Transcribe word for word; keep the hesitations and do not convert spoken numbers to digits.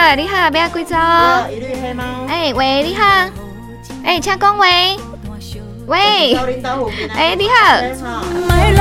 好，你好，不要贵州。 一律黑猫。 哎，喂，你好。哎，请讲喂。喂。哎，你好。